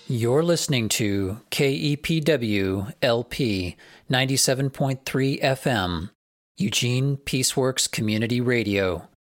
You're listening to KEPW LP 97.3 FM, Eugene Peaceworks Community Radio.